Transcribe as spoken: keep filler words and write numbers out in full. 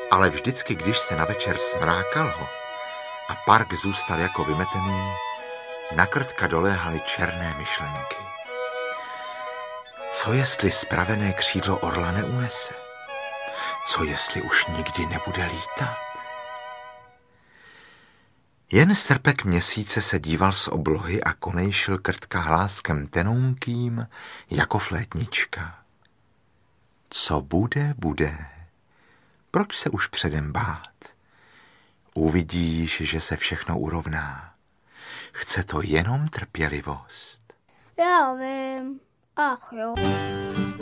Ale vždycky, když se na večer smrákalo a park zůstal jako vymetený, na Krtka doléhaly černé myšlenky. Co jestli spravené křídlo orla neunese? Co jestli už nikdy nebude lítat? Jen strpek měsíce se díval z oblohy a konejšil Krtka hláskem tenounkým jako flétnička. Co bude, bude. Proč se už předem bát? Uvidíš, že se všechno urovná. Chce to jenom trpělivost. Já vím. Ach jo.